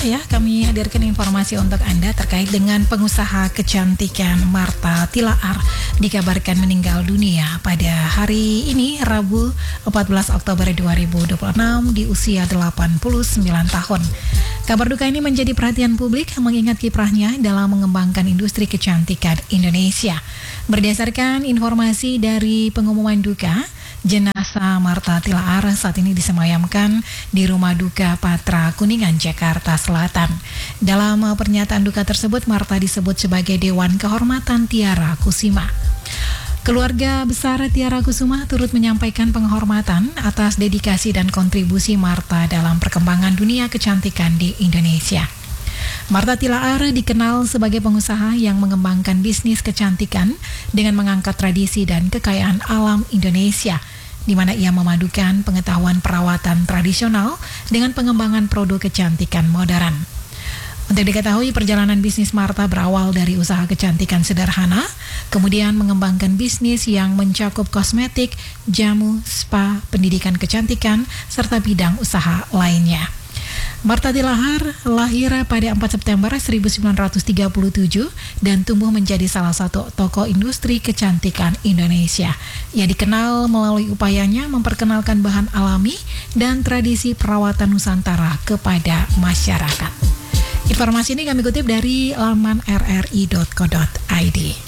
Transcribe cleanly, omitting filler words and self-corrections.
ya, kami hadirkan informasi untuk Anda terkait dengan pengusaha kecantikan Martha Tilaar dikabarkan meninggal dunia pada hari ini Rabu 14 Oktober 2026 di usia 89 tahun. Kabar duka ini menjadi perhatian publik mengingat kiprahnya dalam mengembangkan industri kecantikan Indonesia. Berdasarkan informasi dari pengumuman duka, jenazah Martha Tilaar saat ini disemayamkan di Rumah Duka Patra Kuningan, Jakarta Selatan. Dalam pernyataan duka tersebut, Martha disebut sebagai Dewan Kehormatan Tiara Kusuma. Keluarga besar Tiara Kusuma turut menyampaikan penghormatan atas dedikasi dan kontribusi Martha dalam perkembangan dunia kecantikan di Indonesia. Martha Tilaar dikenal sebagai pengusaha yang mengembangkan bisnis kecantikan dengan mengangkat tradisi dan kekayaan alam Indonesia, di mana ia memadukan pengetahuan perawatan tradisional dengan pengembangan produk kecantikan modern. Untuk diketahui, perjalanan bisnis Martha berawal dari usaha kecantikan sederhana, kemudian mengembangkan bisnis yang mencakup kosmetik, jamu, spa, pendidikan kecantikan, serta bidang usaha lainnya. Martha Tilaar lahir pada 4 September 1937 dan tumbuh menjadi salah satu tokoh industri kecantikan Indonesia. Ia dikenal melalui upayanya memperkenalkan bahan alami dan tradisi perawatan Nusantara kepada masyarakat. Informasi ini kami kutip dari laman rri.co.id.